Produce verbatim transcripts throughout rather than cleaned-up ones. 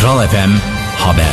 Kral F M Haber.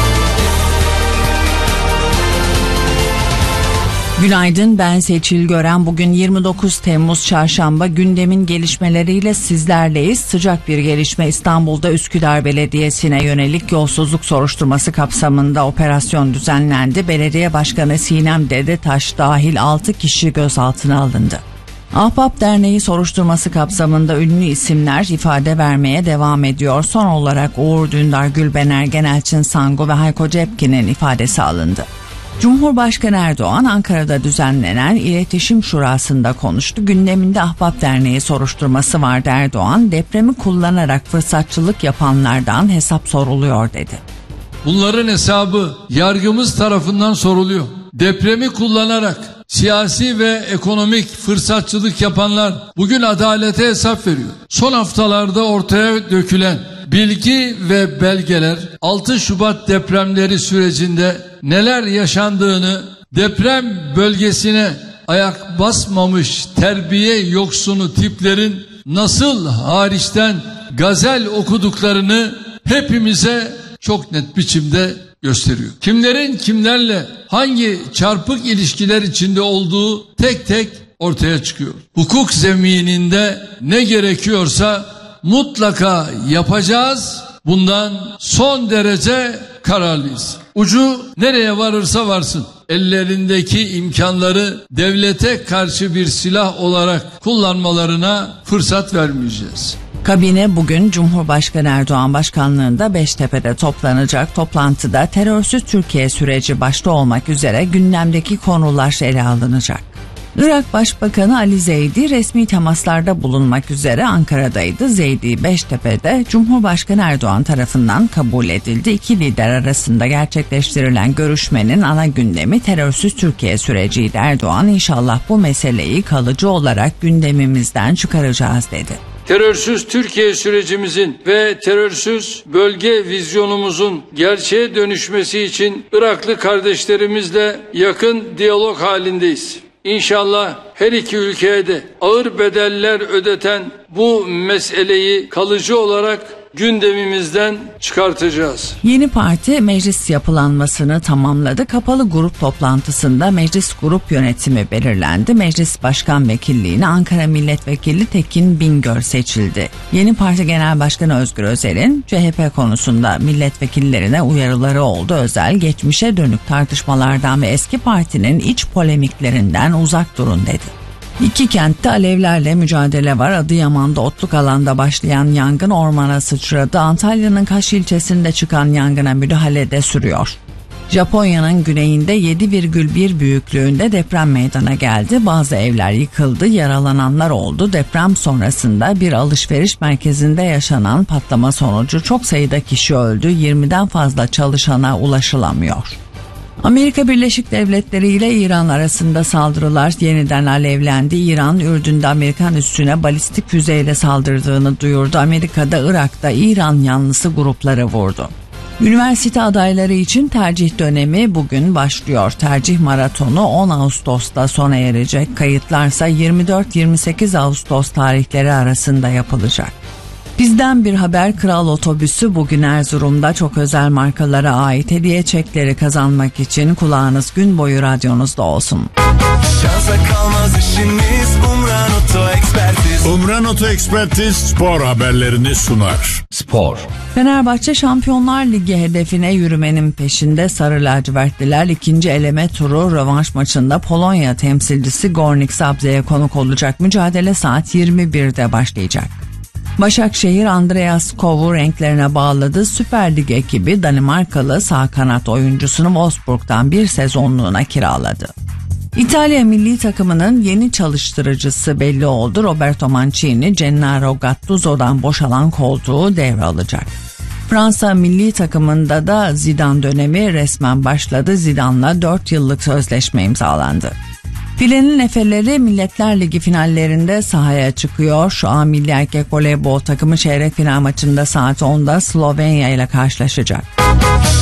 Günaydın, ben Seçil Gören. Bugün yirmi dokuz Temmuz Çarşamba, gündemin gelişmeleriyle sizlerleyiz. Sıcak bir gelişme: İstanbul'da Üsküdar Belediyesi'ne yönelik yolsuzluk soruşturması kapsamında operasyon düzenlendi. Belediye Başkanı Sinem Dedetaş dahil altı kişi gözaltına alındı. Ahbap Derneği soruşturması kapsamında ünlü isimler ifade vermeye devam ediyor. Son olarak Uğur Dündar, Gülben Genelçin Sangu ve Hayko Cepkin'in ifadesi alındı. Cumhurbaşkanı Erdoğan Ankara'da düzenlenen İletişim Şurası'nda konuştu. Gündeminde Ahbap Derneği soruşturması vardı. Erdoğan, depremi kullanarak fırsatçılık yapanlardan hesap soruluyor dedi. Bunların hesabı yargımız tarafından soruluyor. Depremi kullanarak siyasi ve ekonomik fırsatçılık yapanlar bugün adalete hesap veriyor. Son haftalarda ortaya dökülen bilgi ve belgeler altı Şubat depremleri sürecinde neler yaşandığını, deprem bölgesine ayak basmamış terbiye yoksunu tiplerin nasıl hariçten gazel okuduklarını hepimize çok net biçimde gösteriyor. Kimlerin kimlerle hangi çarpık ilişkiler içinde olduğu tek tek ortaya çıkıyor. Hukuk zemininde ne gerekiyorsa mutlaka yapacağız. Bundan son derece kararlıyız. Ucu nereye varırsa varsın, ellerindeki imkanları devlete karşı bir silah olarak kullanmalarına fırsat vermeyeceğiz. Kabine bugün Cumhurbaşkanı Erdoğan başkanlığında Beştepe'de toplanacak. Toplantıda terörsüz Türkiye süreci başta olmak üzere gündemdeki konular ele alınacak. Irak Başbakanı Ali Zeydi resmi temaslarda bulunmak üzere Ankara'daydı. Zeydi Beştepe'de Cumhurbaşkanı Erdoğan tarafından kabul edildi. İki lider arasında gerçekleştirilen görüşmenin ana gündemi terörsüz Türkiye süreciydi. Erdoğan, inşallah bu meseleyi kalıcı olarak gündemimizden çıkaracağız dedi. Terörsüz Türkiye sürecimizin ve terörsüz bölge vizyonumuzun gerçeğe dönüşmesi için Iraklı kardeşlerimizle yakın diyalog halindeyiz. İnşallah her iki ülkeye de ağır bedeller ödeten bu meseleyi kalıcı olarak gündemimizden çıkartacağız. Yeni parti meclis yapılanmasını tamamladı. Kapalı grup toplantısında meclis grup yönetimi belirlendi. Meclis Başkan Vekilliğine Ankara Milletvekili Tekin Bingöl seçildi. Yeni Parti Genel Başkanı Özgür Özel'in C H P konusunda milletvekillerine uyarıları oldu. Özel, geçmişe dönük tartışmalardan ve eski partinin iç polemiklerinden uzak durun dedi. İki kentte alevlerle mücadele var. Adıyaman'da otluk alanda başlayan yangın ormana sıçradı. Antalya'nın Kaş ilçesinde çıkan yangına müdahale de sürüyor. Japonya'nın güneyinde yedi virgül bir büyüklüğünde deprem meydana geldi. Bazı evler yıkıldı, yaralananlar oldu. Deprem sonrasında bir alışveriş merkezinde yaşanan patlama sonucu çok sayıda kişi öldü. yirmiden fazla çalışana ulaşılamıyor. Amerika Birleşik Devletleri ile İran arasında saldırılar yeniden alevlendi. İran, Ürdün'de Amerikan üssüne balistik füzeyle saldırdığını duyurdu. Amerika'da, Irak'ta İran yanlısı grupları vurdu. Üniversite adayları için tercih dönemi bugün başlıyor. Tercih maratonu on Ağustos'ta sona erecek. Kayıtlarsa yirmi dört yirmi sekiz Ağustos tarihleri arasında yapılacak. Bizden bir haber: Kral Otobüsü bugün Erzurum'da çok özel markalara ait hediye çekleri kazanmak için kulağınız gün boyu radyonuzda olsun. Şansa kalmaz işimiz, Umran Oto Ekspertiz. Umran Oto Ekspertiz spor haberlerini sunar. Spor. Fenerbahçe Şampiyonlar Ligi hedefine yürümenin peşinde. Sarı lacivertliler ikinci eleme turu rövanş maçında Polonya temsilcisi Gornik Zabrze'ye konuk olacak. Mücadele saat yirmi birde başlayacak. Başakşehir Andreas Kov'u renklerine bağladı. Süper Lig ekibi Danimarkalı sağ kanat oyuncusunu Wolfsburg'dan bir sezonluğuna kiraladı. İtalya milli takımının yeni çalıştırıcısı belli oldu. Roberto Mancini, Gennaro Gattuso'dan boşalan koltuğu devralacak. Fransa milli takımında da Zidane dönemi resmen başladı. Zidane'la dört yıllık sözleşme imzalandı. Filenin Efeleri Milletler Ligi finallerinde sahaya çıkıyor. Şu an milli erkek voleybol takımı çeyrek final maçında saat onda Slovenya ile karşılaşacak.